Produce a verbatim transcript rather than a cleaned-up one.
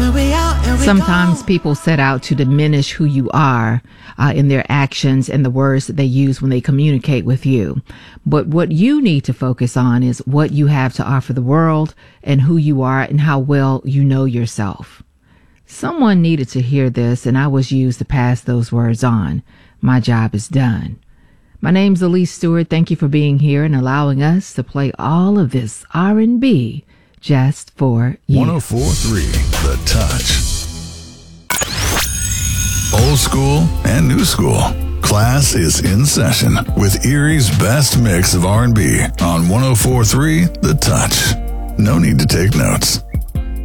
Sometimes people set out to diminish who you are uh, in their actions and the words that they use when they communicate with you. But what you need to focus on is what you have to offer the world and who you are and how well you know yourself. Someone needed to hear this, and I was used to pass those words on. My job is done. My name's Elise Stewart. Thank you for being here and allowing us to play all of this R and B just for you. one oh four point three The Touch. Old school and new school. Class is in session with Erie's best mix of R and B on one oh four point three The Touch. No need to take notes.